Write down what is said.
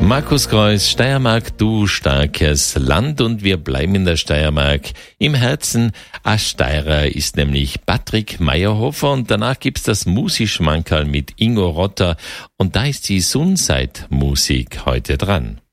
Markus Kreuz, Steiermark, du starkes Land, und wir bleiben in der Steiermark. Im Herzen a Steirer ist nämlich Patrick Mayerhofer, und danach gibt's das Musi-Schmankerl mit Ingo Rotter, und da ist die Sunside-Musik heute dran.